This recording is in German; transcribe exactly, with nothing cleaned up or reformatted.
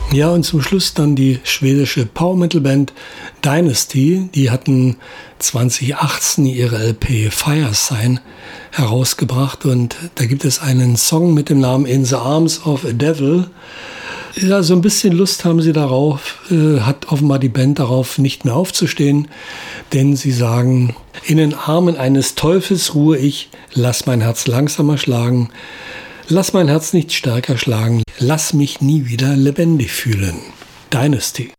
Ja, und zum Schluss dann die schwedische Power-Metal-Band Dynasty. Die hatten zwanzig achtzehn ihre L P Fire Sign herausgebracht und da gibt es einen Song mit dem Namen In the Arms of a Devil. Ja, so ein bisschen Lust haben sie darauf, äh, hat offenbar die Band darauf, nicht mehr aufzustehen, denn sie sagen, in den Armen eines Teufels ruhe ich, lass mein Herz langsamer schlagen, lass mein Herz nicht stärker schlagen, lass mich nie wieder lebendig fühlen. Dynasty.